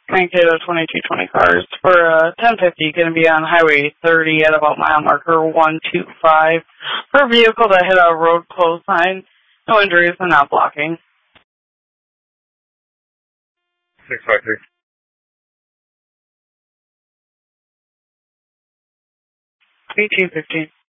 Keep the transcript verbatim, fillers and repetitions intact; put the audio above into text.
Mankato twenty-two twenty cars for uh, ten fifty, going to be on Highway thirty at about mile marker one two five for a vehicle that hit a road closed sign. No injuries and not blocking. six five three. eighteen fifteen.